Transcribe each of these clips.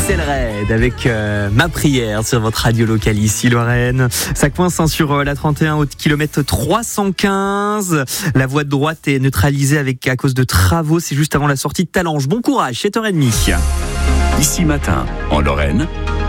Axel Red avec Ma prière sur votre radio locale ici Lorraine. Ça coince sur la 31 au kilomètre 315. La voie de droite est neutralisée à cause de travaux. C'est juste avant la sortie de Talange. Bon courage, 7h30. Ici Matin, en Lorraine,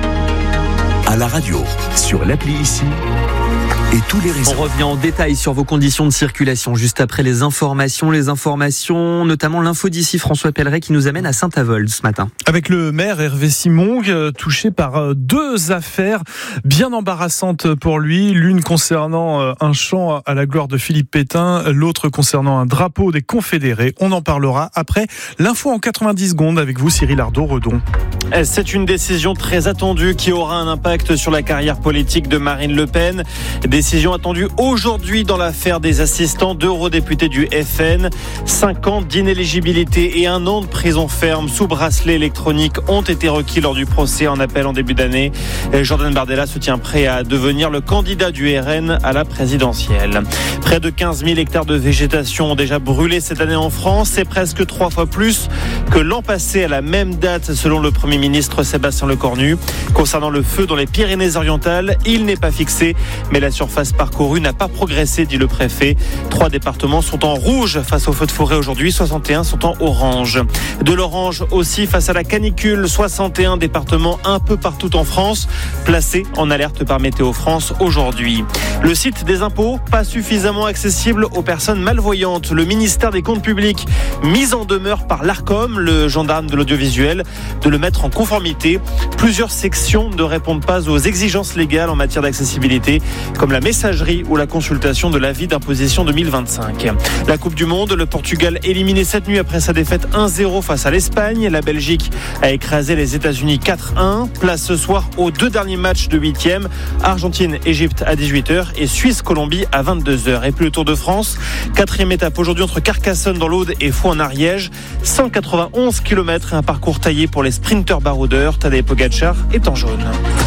à la radio, sur l'appli Ici et tous les réseaux. On revient en détail sur vos conditions de circulation juste après les informations, notamment l'info d'ici François Pelleret qui nous amène à Saint-Avold ce matin. Avec le maire Hervé Simon, touché par deux affaires bien embarrassantes pour lui, l'une concernant un chant à la gloire de Philippe Pétain, l'autre concernant un drapeau des Confédérés. On en parlera après l'info en 90 secondes avec vous Cyril Ardo-Redon. C'est une décision très attendue qui aura un impact sur la carrière politique de Marine Le Pen. Décision attendue aujourd'hui dans l'affaire des assistants d'eurodéputés du FN. 5 ans d'inéligibilité et 1 an de prison ferme sous bracelet électronique ont été requis lors du procès en appel en début d'année. Jordan Bardella se tient prêt à devenir le candidat du RN à la présidentielle. Près de 15 000 hectares de végétation ont déjà brûlé cette année en France. C'est presque 3 fois plus que l'an passé à la même date selon le Premier ministre Sébastien Lecornu. Concernant le feu dans les Pyrénées-Orientales, il n'est pas fixé, mais la surface parcourue n'a pas progressé, dit le préfet. 3 départements sont en rouge face aux feux de forêt aujourd'hui, 61 sont en orange. De l'orange aussi face à la canicule, 61 départements un peu partout en France, placés en alerte par Météo France aujourd'hui. Le site des impôts, pas suffisamment accessible aux personnes malvoyantes. Le ministère des Comptes publics, mis en demeure par l'Arcom, le gendarme de l'audiovisuel, de le mettre en conformité. Plusieurs sections ne répondent pas aux exigences légales en matière d'accessibilité, comme la messagerie ou la consultation de l'avis d'imposition 2025. La Coupe du Monde, le Portugal éliminé cette nuit après sa défaite 1-0 face à l'Espagne. La Belgique a écrasé les États-Unis 4-1. Place ce soir aux 2 derniers matchs de 8e. Argentine-Égypte à 18h et Suisse-Colombie à 22h. Et puis le Tour de France, 4e étape aujourd'hui entre Carcassonne dans l'Aude et Faux en Ariège. 191 km et un parcours taillé pour les sprinteurs baroudeurs. Tadej Pogačar est en jaune.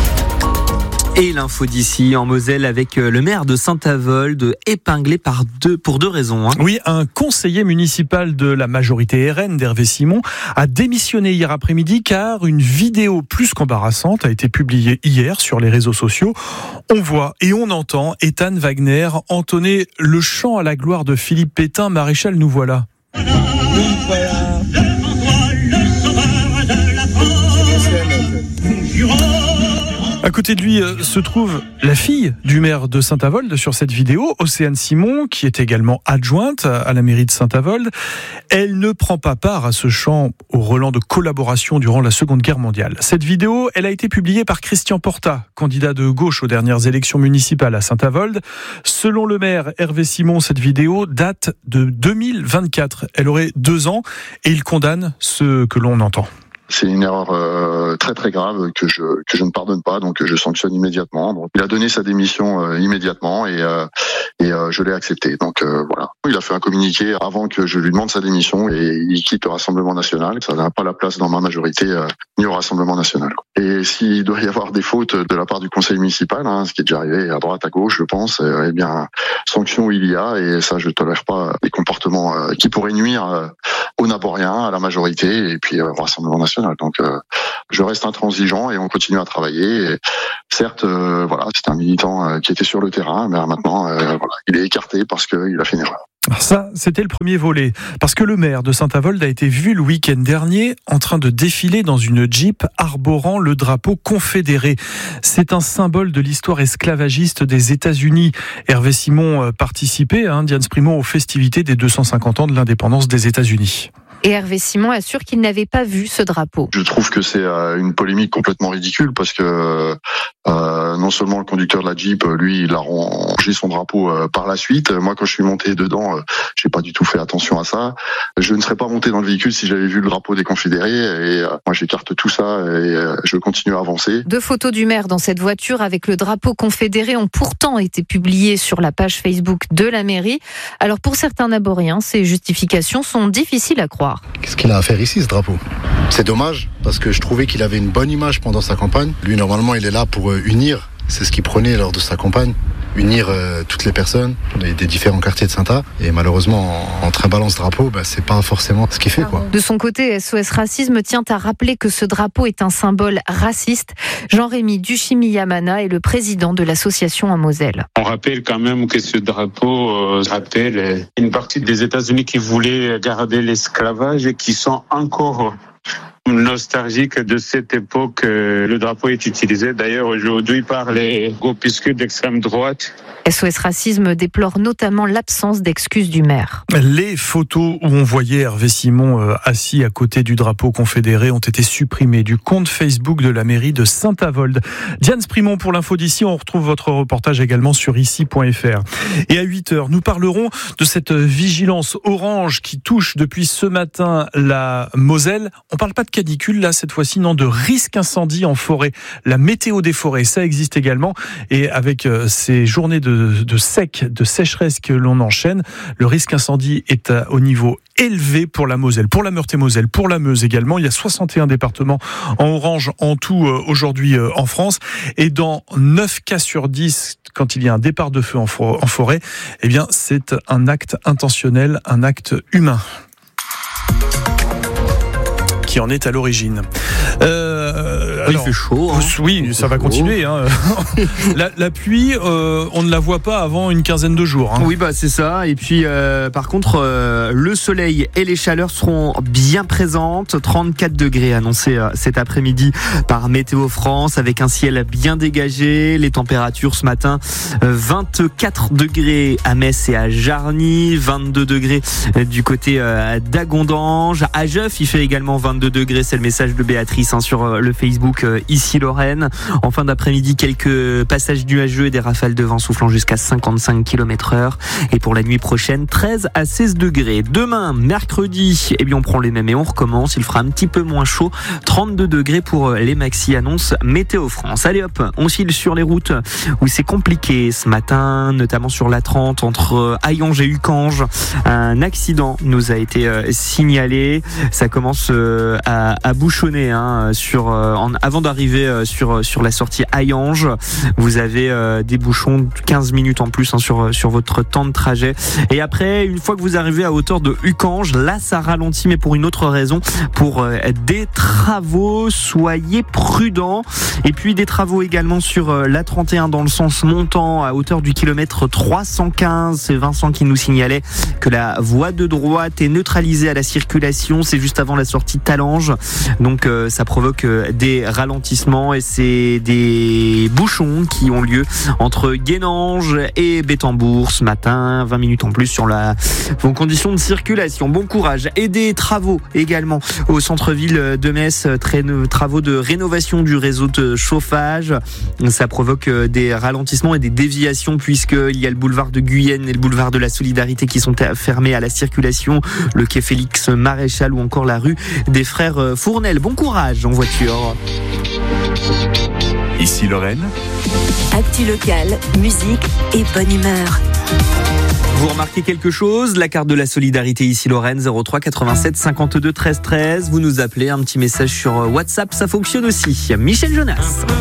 Et l'info d'ici en Moselle avec le maire de Saint-Avold épinglé pour deux raisons. Oui, un conseiller municipal de la majorité RN d'Hervé Simon a démissionné hier après-midi car une vidéo plus qu'embarrassante a été publiée hier sur les réseaux sociaux. On voit et on entend Ethan Wagner entonner le chant à la gloire de Philippe Pétain. Maréchal, nous voilà. À côté de lui se trouve la fille du maire de Saint-Avold sur cette vidéo, Océane Simon, qui est également adjointe à la mairie de Saint-Avold. Elle ne prend pas part à ce chant au relent de collaboration durant la Seconde Guerre mondiale. Cette vidéo, elle a été publiée par Christian Porta, candidat de gauche aux dernières élections municipales à Saint-Avold. Selon le maire Hervé Simon, cette vidéo date de 2024. Elle aurait 2 ans et il condamne ce que l'on entend. C'est une erreur très très grave que je ne pardonne pas, donc je sanctionne immédiatement. Donc, il a donné sa démission immédiatement et je l'ai accepté. Donc voilà. Il a fait un communiqué avant que je lui demande sa démission et il quitte le Rassemblement national. Ça n'a pas la place dans ma majorité ni au Rassemblement national. Et s'il doit y avoir des fautes de la part du conseil municipal, ce qui est déjà arrivé à droite, à gauche, je pense, eh bien sanction il y a et ça je tolère pas des comportements qui pourraient nuire aux Naboriens, à la majorité et puis au Rassemblement national. Donc je reste intransigeant et on continue à travailler. Et certes, voilà, c'est un militant qui était sur le terrain, mais maintenant, voilà, il est écarté parce qu'il a fait une erreur. Ça, c'était le premier volet. Parce que le maire de Saint-Avold a été vu le week-end dernier en train de défiler dans une Jeep arborant le drapeau confédéré. C'est un symbole de l'histoire esclavagiste des États-Unis. Hervé Simon participait, Diane Sprimo, aux festivités des 250 ans de l'indépendance des États-Unis. Et Hervé Simon assure qu'il n'avait pas vu ce drapeau. Je trouve que c'est une polémique complètement ridicule parce que non seulement le conducteur de la Jeep, lui, il a rangé son drapeau par la suite. Moi, quand je suis monté dedans, j'ai pas du tout fait attention à ça. Je ne serais pas monté dans le véhicule si j'avais vu le drapeau des Confédérés. Et moi, j'écarte tout ça et je continue à avancer. 2 photos du maire dans cette voiture avec le drapeau confédéré ont pourtant été publiées sur la page Facebook de la mairie. Alors pour certains Naboriens, ces justifications sont difficiles à croire. Qu'est-ce qu'il a à faire ici, ce drapeau ? C'est dommage, parce que je trouvais qu'il avait une bonne image pendant sa campagne. Lui, normalement, il est là pour unir C'est ce qu'il prônait lors de sa campagne. Unir toutes les personnes des différents quartiers de Saint-A. Et malheureusement, en trimballant ce drapeau, c'est pas forcément ce qu'il fait, quoi. De son côté, SOS Racisme tient à rappeler que ce drapeau est un symbole raciste. Jean-Rémy Duchimi-Yamana est le président de l'association en Moselle. On rappelle quand même que ce drapeau rappelle une partie des États-Unis qui voulaient garder l'esclavage et qui sont encore nostalgique de cette époque. Le drapeau est utilisé d'ailleurs aujourd'hui par les groupuscules d'extrême droite. SOS Racisme déplore notamment l'absence d'excuses du maire. Les photos où on voyait Hervé Simon assis à côté du drapeau confédéré ont été supprimées du compte Facebook de la mairie de Saint-Avold. Diane Sprimont pour l'info d'ici. On retrouve votre reportage également sur ici.fr. Et à 8h, nous parlerons de cette vigilance orange qui touche depuis ce matin la Moselle. On parle pas de canicule là cette fois-ci, non, de risque incendie en forêt. La météo des forêts, ça existe également. Et avec ces journées de sécheresse que l'on enchaîne, le risque incendie est au niveau élevé pour la Moselle, pour la Meurthe-et-Moselle, pour la Meuse également. Il y a 61 départements en orange en tout aujourd'hui en France. Et dans 9 cas sur 10, quand il y a un départ de feu en forêt, eh bien, c'est un acte intentionnel, un acte humain qui en est à l'origine. Il fait chaud. Oui, ça va continuer. Hein. La pluie, on ne la voit pas avant une quinzaine de jours. Hein. Oui, c'est ça. Et puis, par contre, le soleil et les chaleurs seront bien présentes. 34 degrés annoncés cet après-midi par Météo France, avec un ciel bien dégagé. Les températures ce matin, 24 degrés à Metz et à Jarny, 22 degrés du côté d'Agondange. À Jeuf, il fait également 22 degrés. C'est le message de Béatrice sur le Facebook ici Lorraine. En fin d'après-midi, quelques passages nuageux et des rafales de vent soufflant jusqu'à 55 km/h. Et pour la nuit prochaine, 13 à 16 degrés. Demain, mercredi, on prend les mêmes et on recommence. Il fera un petit peu moins chaud. 32 degrés pour les maxi, annonce Météo France. Allez hop, on file sur les routes où c'est compliqué ce matin, notamment sur la 30 entre Hayange et Ucange. Un accident nous a été signalé. Ça commence à bouchonner avant d'arriver sur la sortie Hayange. Vous avez des bouchons 15 minutes en plus sur votre temps de trajet. Et après, une fois que vous arrivez à hauteur de Ucange, là ça ralentit, mais pour une autre raison, pour des travaux. Soyez prudents. Et puis des travaux également sur la 31 dans le sens montant à hauteur du kilomètre 315. C'est Vincent qui nous signalait que la voie de droite est neutralisée à la circulation. C'est juste avant la sortie de Talange. Donc ça provoque des ralentissements et c'est des bouchons qui ont lieu entre Guénange et Bétambourg ce matin. 20 minutes en plus sur vos conditions de circulation. Bon courage. Et des travaux également au centre-ville de Metz. Travaux de rénovation du réseau de chauffage. Ça provoque des ralentissements et des déviations puisqu'il y a le boulevard de Guyenne et le boulevard de la Solidarité qui sont fermés à la circulation. Le quai Félix Maréchal ou encore la rue des Frères Fournel. Bon courage en voiture. Ici Lorraine. Actu local, musique et bonne humeur. Vous remarquez quelque chose? La carte de la solidarité ici Lorraine, 03 87 52 13 13. Vous nous appelez, un petit message sur WhatsApp, ça fonctionne aussi. Michel Jonas.